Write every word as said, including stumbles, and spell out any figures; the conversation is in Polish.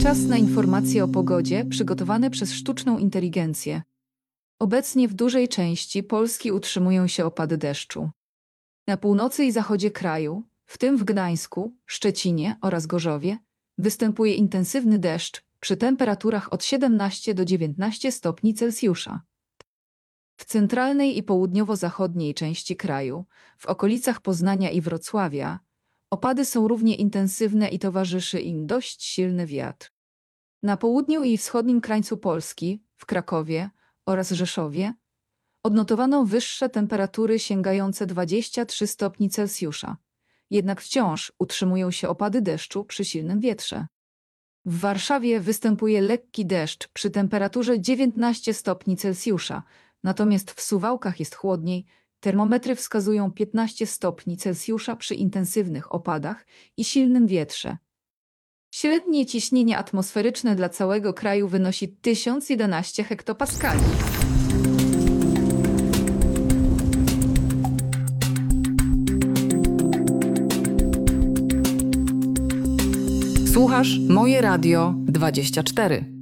Czas na informacje o pogodzie przygotowane przez sztuczną inteligencję. Obecnie w dużej części Polski utrzymują się opady deszczu. Na północy i zachodzie kraju, w tym w Gdańsku, Szczecinie oraz Gorzowie, występuje intensywny deszcz przy temperaturach od siedemnastu do dziewiętnastu stopni Celsjusza. W centralnej i południowo-zachodniej części kraju, w okolicach Poznania i Wrocławia, opady są równie intensywne i towarzyszy im dość silny wiatr. Na południu i wschodnim krańcu Polski, w Krakowie oraz Rzeszowie, odnotowano wyższe temperatury sięgające dwadzieścia trzy stopni Celsjusza, jednak wciąż utrzymują się opady deszczu przy silnym wietrze. W Warszawie występuje lekki deszcz przy temperaturze dziewiętnastu stopni Celsjusza, natomiast w Suwałkach jest chłodniej, termometry wskazują piętnaście stopni Celsjusza przy intensywnych opadach i silnym wietrze. Średnie ciśnienie atmosferyczne dla całego kraju wynosi tysiąc jedenaście hektopaskali. Słuchasz Moje Radio dwadzieścia cztery.